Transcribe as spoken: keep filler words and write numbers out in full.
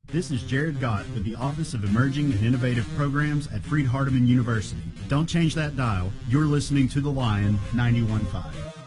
This is Jared Gott with the Office of Emerging and Innovative Programs at Freed Hardeman University. Don't change that dial. You're listening to The Lion ninety-one point five.